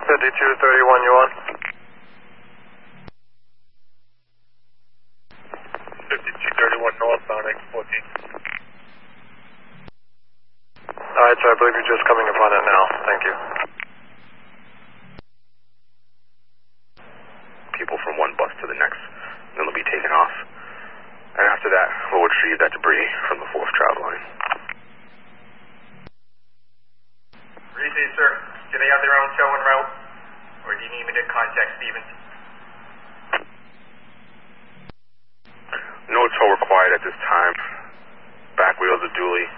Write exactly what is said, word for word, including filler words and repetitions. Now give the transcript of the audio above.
fifty-two thirty-one, you on? fifty-two thirty-one northbound, X fourteen. Alright, so I believe you're just coming upon it now. Thank you. People from one bus to the next, then they'll be taken off. And after that, we'll retrieve that debris from the fourth travel line. Repeat, sir. Do they have their own tow en route? Or do you need me to contact Stevens? No tow required at this time. Back wheels are dually